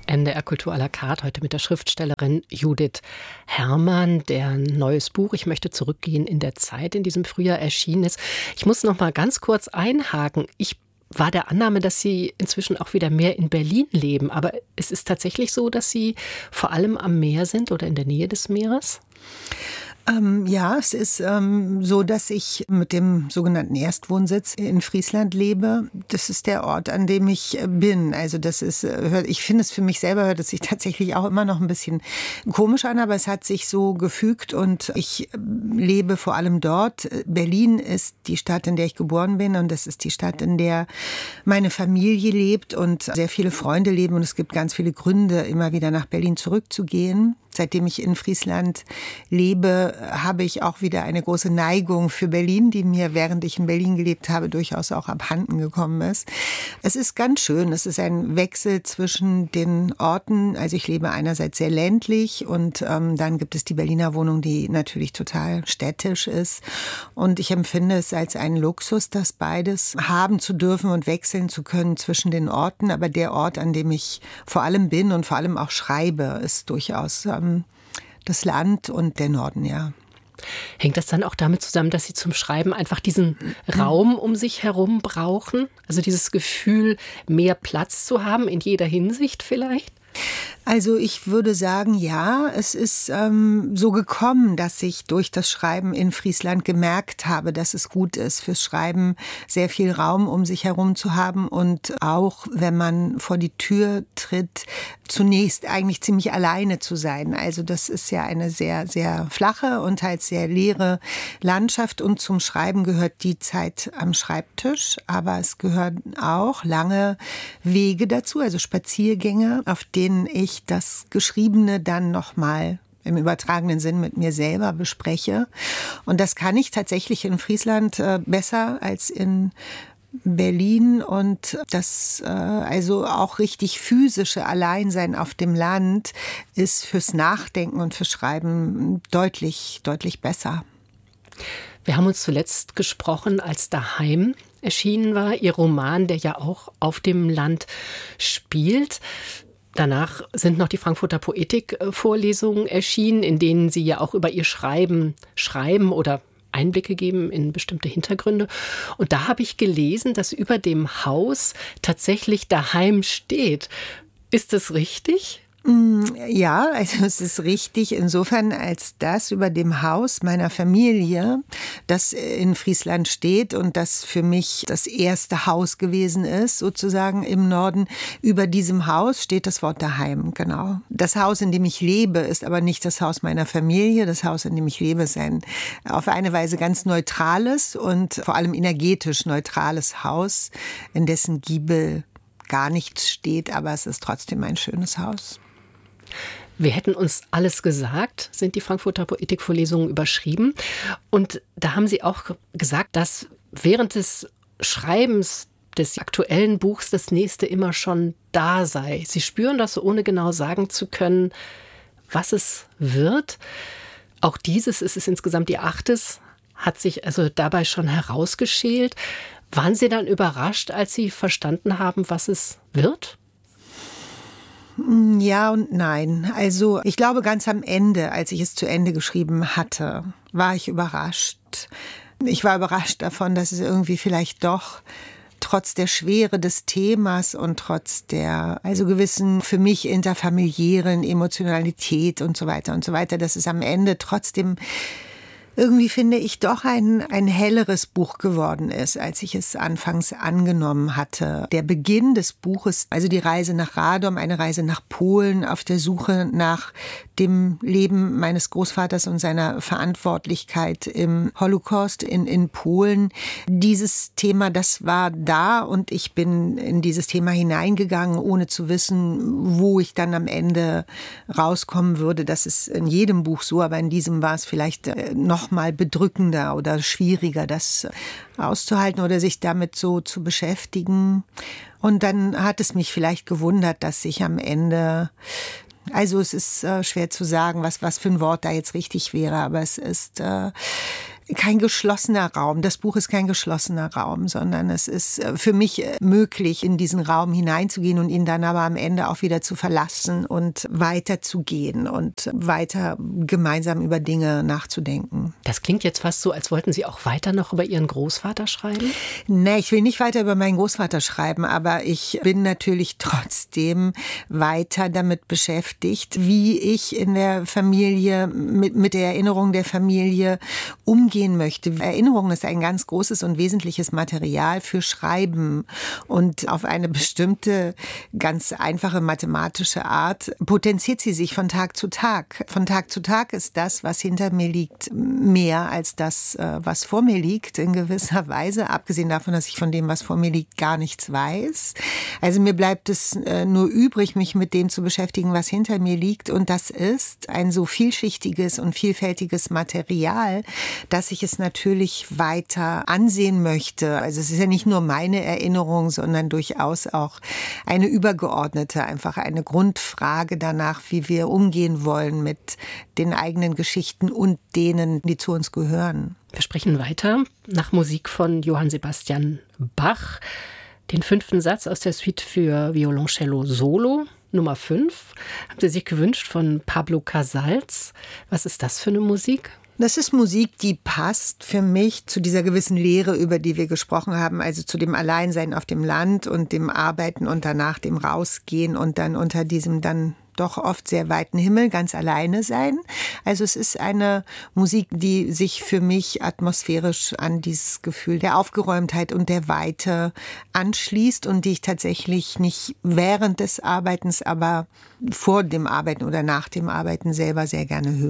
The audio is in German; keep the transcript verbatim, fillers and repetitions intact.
N D R Kultur à la carte, heute mit der Schriftstellerin Judith Herrmann, deren neues Buch Ich möchte zurückgehen in der Zeit in diesem Frühjahr erschienen ist. Ich muss noch mal ganz kurz einhaken. Ich war der Annahme, dass Sie inzwischen auch wieder mehr in Berlin leben. Aber es ist tatsächlich so, dass Sie vor allem am Meer sind oder in der Nähe des Meeres? Ähm, ja, es ist ähm, so, dass ich mit dem sogenannten Erstwohnsitz in Friesland lebe. Das ist der Ort, an dem ich bin. Also das ist, ich finde es für mich selber, hört es sich tatsächlich auch immer noch ein bisschen komisch an, aber es hat sich so gefügt und ich lebe vor allem dort. Berlin ist die Stadt, in der ich geboren bin, und das ist die Stadt, in der meine Familie lebt und sehr viele Freunde leben, und es gibt ganz viele Gründe, immer wieder nach Berlin zurückzugehen. Seitdem ich in Friesland lebe, habe ich auch wieder eine große Neigung für Berlin, die mir, während ich in Berlin gelebt habe, durchaus auch abhanden gekommen ist. Es ist ganz schön. Es ist ein Wechsel zwischen den Orten. Also ich lebe einerseits sehr ländlich und ähm, dann gibt es die Berliner Wohnung, die natürlich total städtisch ist. Und ich empfinde es als einen Luxus, das beides haben zu dürfen und wechseln zu können zwischen den Orten. Aber der Ort, an dem ich vor allem bin und vor allem auch schreibe, ist durchaus das Land und der Norden, ja. Hängt das dann auch damit zusammen, dass Sie zum Schreiben einfach diesen Raum um sich herum brauchen? Also dieses Gefühl, mehr Platz zu haben, in jeder Hinsicht vielleicht? Also ich würde sagen, ja, es ist ähm, so gekommen, dass ich durch das Schreiben in Friesland gemerkt habe, dass es gut ist, fürs Schreiben sehr viel Raum um sich herum zu haben und auch, wenn man vor die Tür tritt, zunächst eigentlich ziemlich alleine zu sein. Also das ist ja eine sehr, sehr flache und halt sehr leere Landschaft, und zum Schreiben gehört die Zeit am Schreibtisch, aber es gehören auch lange Wege dazu, also Spaziergänge, auf denen ich das Geschriebene dann nochmal im übertragenen Sinn mit mir selber bespreche. Und das kann ich tatsächlich in Friesland äh, besser als in Berlin, und das äh, also auch richtig physische Alleinsein auf dem Land ist fürs Nachdenken und fürs Schreiben deutlich, deutlich besser. Wir haben uns zuletzt gesprochen, als Daheim erschienen war, Ihr Roman, der ja auch auf dem Land spielt. Danach sind noch die Frankfurter Poetik-Vorlesungen erschienen, in denen Sie ja auch über Ihr Schreiben schreiben oder Einblicke geben in bestimmte Hintergründe. Und da habe ich gelesen, dass über dem Haus tatsächlich Daheim steht. Ist das richtig? Ja, also es ist richtig insofern, als das über dem Haus meiner Familie, das in Friesland steht und das für mich das erste Haus gewesen ist, sozusagen im Norden. Über diesem Haus steht das Wort daheim, genau. Das Haus, in dem ich lebe, ist aber nicht das Haus meiner Familie. Das Haus, in dem ich lebe, ist ein auf eine Weise ganz neutrales und vor allem energetisch neutrales Haus, in dessen Giebel gar nichts steht, aber es ist trotzdem ein schönes Haus. Wir hätten uns alles gesagt, sind die Frankfurter Poetikvorlesungen überschrieben. Und da haben Sie auch gesagt, dass während des Schreibens des aktuellen Buchs das nächste immer schon da sei. Sie spüren das, ohne genau sagen zu können, was es wird. Auch dieses, es ist insgesamt Ihr achtes, hat sich also dabei schon herausgeschält. Waren Sie dann überrascht, als Sie verstanden haben, was es wird? Ja und nein. Also ich glaube, ganz am Ende, als ich es zu Ende geschrieben hatte, war ich überrascht. Ich war überrascht davon, dass es irgendwie vielleicht doch trotz der Schwere des Themas und trotz der also gewissen für mich interfamiliären Emotionalität und so weiter und so weiter, dass es am Ende trotzdem irgendwie, finde ich, doch ein, ein helleres Buch geworden ist, als ich es anfangs angenommen hatte. Der Beginn des Buches, also die Reise nach Radom, eine Reise nach Polen, auf der Suche nach dem Leben meines Großvaters und seiner Verantwortlichkeit im Holocaust in, in Polen. Dieses Thema, das war da, und ich bin in dieses Thema hineingegangen, ohne zu wissen, wo ich dann am Ende rauskommen würde. Das ist in jedem Buch so, aber in diesem war es vielleicht noch mal bedrückender oder schwieriger, das auszuhalten oder sich damit so zu beschäftigen. Und dann hat es mich vielleicht gewundert, dass ich am Ende, also es ist äh, schwer zu sagen, was, was für ein Wort da jetzt richtig wäre, aber es ist, äh, kein geschlossener Raum. Das Buch ist kein geschlossener Raum, sondern es ist für mich möglich, in diesen Raum hineinzugehen und ihn dann aber am Ende auch wieder zu verlassen und weiterzugehen und weiter gemeinsam über Dinge nachzudenken. Das klingt jetzt fast so, als wollten Sie auch weiter noch über Ihren Großvater schreiben? Nee, ich will nicht weiter über meinen Großvater schreiben, aber ich bin natürlich trotzdem weiter damit beschäftigt, wie ich in der Familie, mit, mit der Erinnerung der Familie umgehen möchte. Erinnerung ist ein ganz großes und wesentliches Material für Schreiben und auf eine bestimmte, ganz einfache mathematische Art potenziert sie sich von Tag zu Tag. Von Tag zu Tag ist das, was hinter mir liegt, mehr als das, was vor mir liegt, in gewisser Weise, abgesehen davon, dass ich von dem, was vor mir liegt, gar nichts weiß. Also mir bleibt es nur übrig, mich mit dem zu beschäftigen, was hinter mir liegt, und das ist ein so vielschichtiges und vielfältiges Material, dass ich es natürlich weiter ansehen möchte. Also es ist ja nicht nur meine Erinnerung, sondern durchaus auch eine übergeordnete, einfach eine Grundfrage danach, wie wir umgehen wollen mit den eigenen Geschichten und denen, die zu uns gehören. Wir sprechen weiter nach Musik von Johann Sebastian Bach. Den fünften Satz aus der Suite für Violoncello Solo, Nummer fünf, haben Sie sich gewünscht von Pablo Casals. Was ist das für eine Musik? Das ist Musik, die passt für mich zu dieser gewissen Lehre, über die wir gesprochen haben, also zu dem Alleinsein auf dem Land und dem Arbeiten und danach dem Rausgehen und dann unter diesem dann doch oft sehr weiten Himmel ganz alleine sein. Also es ist eine Musik, die sich für mich atmosphärisch an dieses Gefühl der Aufgeräumtheit und der Weite anschließt und die ich tatsächlich nicht während des Arbeitens, aber vor dem Arbeiten oder nach dem Arbeiten selber sehr gerne höre.